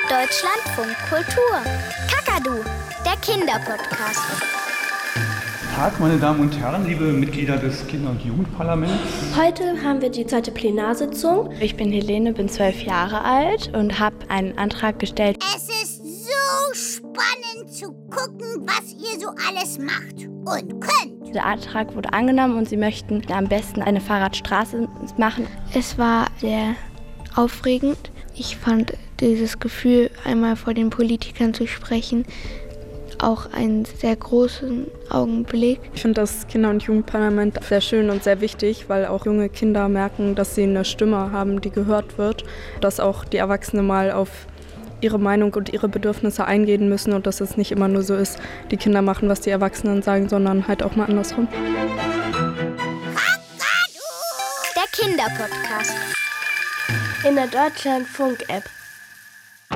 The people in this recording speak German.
Deutschlandfunk Kultur. Kakadu, der Kinderpodcast. Tag, meine Damen und Herren, liebe Mitglieder des Kinder- und Jugendparlaments. Heute haben wir die 2. Plenarsitzung. Ich bin Helene, bin 12 Jahre alt und habe einen Antrag gestellt. Es ist so spannend zu gucken, was ihr so alles macht und könnt. Der Antrag wurde angenommen und sie möchten am besten eine Fahrradstraße machen. Es war sehr aufregend. Ich fand dieses Gefühl, einmal vor den Politikern zu sprechen, auch einen sehr großen Augenblick. Ich finde das Kinder- und Jugendparlament sehr schön und sehr wichtig, weil auch junge Kinder merken, dass sie eine Stimme haben, die gehört wird, dass auch die Erwachsenen mal auf ihre Meinung und ihre Bedürfnisse eingehen müssen und dass es nicht immer nur so ist, die Kinder machen, was die Erwachsenen sagen, sondern halt auch mal andersrum. Der Kinderpodcast. In der Deutschlandfunk-App.